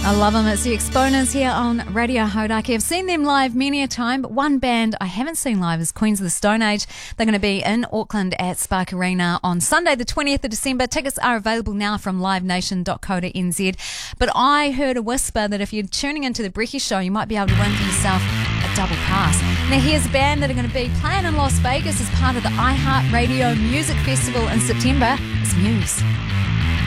I love them. It's the Exponents here on Radio Hodaki. I've seen them live many a time, but one band I haven't seen live is Queens of the Stone Age. They're going to be in Auckland at Spark Arena on Sunday, the 20th of December. Tickets are available now from livenation.co.nz. But I heard a whisper that if you're tuning into the Brekkie Show, you might be able to win for yourself a double pass. Now, here's a band that are going to be playing in Las Vegas as part of the iHeartRadio Music Festival in September. It's Muse.